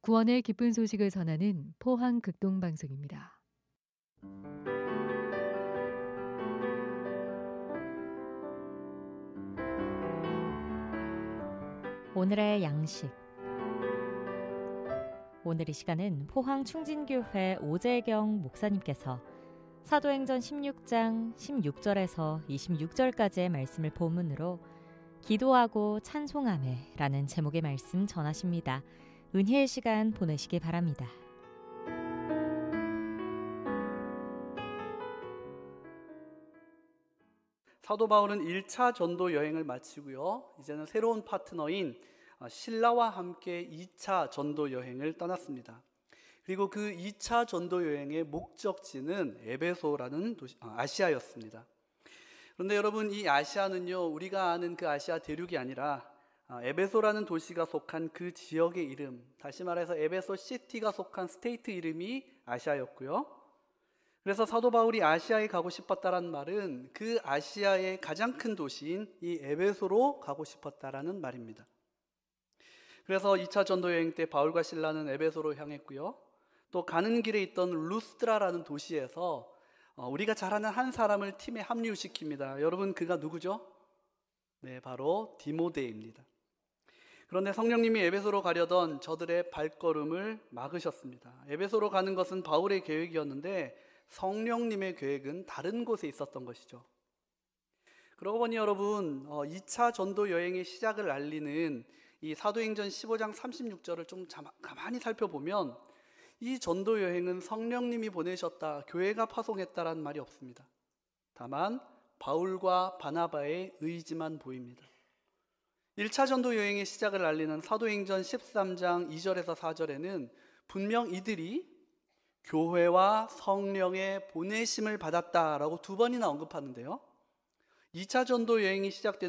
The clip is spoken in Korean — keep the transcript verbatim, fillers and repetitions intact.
구원의 기쁜 소식을 전하는 포항 극동 방송입니다. 오늘의 양식. 오늘 이 시간은 포항 충진교회 오재경 목사님께서 사도행전 십육 장 십육 절에서 이십육 절까지의 말씀을 본문으로 기도하고 찬송하매 라는 제목의 말씀 전하십니다. 은혜의 시간 보내시기 바랍니다. 사도 바울은 일 차 전도 여행을 마치고요. 이제는 새로운 파트너인 실라와 함께 이 차 전도 여행을 떠났습니다. 그리고 그 이 차 전도 여행의 목적지는 에베소라는 도시, 아시아였습니다. 그런데 여러분, 이 아시아는요, 우리가 아는 그 아시아 대륙이 아니라 에베소라는 도시가 속한 그 지역의 이름, 다시 말해서 에베소 시티가 속한 스테이트 이름이 아시아였고요. 그래서 사도 바울이 아시아에 가고 싶었다라는 말은 그 아시아의 가장 큰 도시인 이 에베소로 가고 싶었다라는 말입니다. 그래서 이 차 전도 여행 때 바울과 실라는 에베소로 향했고요. 또 가는 길에 있던 루스드라라는 도시에서 우리가 잘 아는 한 사람을 팀에 합류시킵니다. 여러분, 그가 누구죠? 네, 바로 디모데입니다. 그런데 성령님이 에베소로 가려던 저들의 발걸음을 막으셨습니다. 에베소로 가는 것은 바울의 계획이었는데 성령님의 계획은 다른 곳에 있었던 것이죠. 그러고 보니 여러분, 이 차 전도 여행의 시작을 알리는 이 사도행전 십오 장 삼십육 절을 좀 가만히 살펴보면 이 전도 여행은 성령님이 보내셨다, 교회가 파송했다라는 말이 없습니다. 다만 바울과 바나바의 의지만 보입니다. 일 차 전도 여행의 시작을 알리는 사도행전 십삼 장 이 절에서 사 절에는 분명 이들이 교회와 성령의 보내심을 받았다라고 두 번이나 언급하는데요. 이 차 전도 여행이 시작된